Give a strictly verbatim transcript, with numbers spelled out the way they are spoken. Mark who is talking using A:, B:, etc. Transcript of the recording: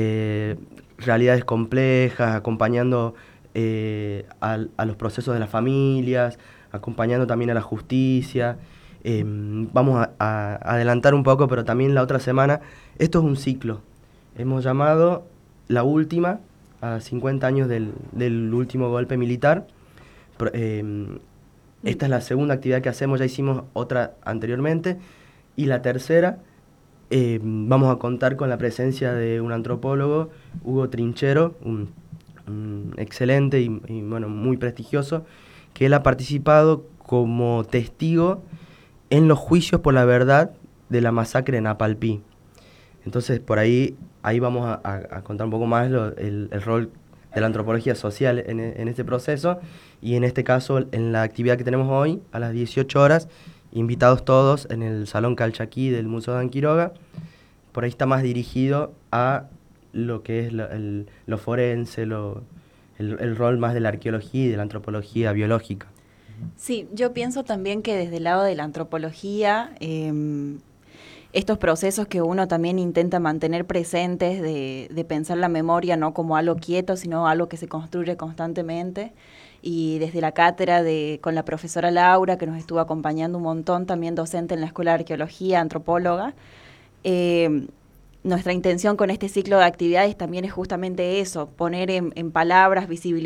A: eh, realidades complejas, acompañando eh, a, a los procesos de las familias, acompañando también a la justicia. Eh, vamos a, a adelantar un poco, pero también la otra semana, esto es un ciclo. Hemos llamado La Última, a cincuenta años del, del último golpe militar. Pro- eh, esta es la segunda actividad que hacemos, ya hicimos otra anteriormente. Y la tercera, eh, vamos a contar con la presencia de un antropólogo, Hugo Trinchero, un, un excelente y, y, bueno, muy prestigioso, que él ha participado como testigo en los juicios por la verdad de la masacre en Apalpí. Entonces, por ahí, ahí vamos a, a- a contar un poco más lo- el, el rol de la antropología social en, e- en este proceso, y en este caso, en la actividad que tenemos hoy, a las dieciocho horas, invitados todos en el Salón Calchaquí del Museo de Anquiroga. Por ahí está más dirigido a lo que es lo, el- lo forense, lo, el, el rol más de la arqueología y de la antropología biológica.
B: Sí, yo pienso también que desde el lado de la antropología, eh, estos procesos que uno también intenta mantener presentes, de, de pensar la memoria no como algo quieto, sino algo que se construye constantemente. Y desde la cátedra de, con la profesora Laura, que nos estuvo acompañando un montón, también docente en la Escuela de Arqueología, antropóloga, eh, nuestra intención con este ciclo de actividades también es justamente eso, poner en, en palabras, visibilizar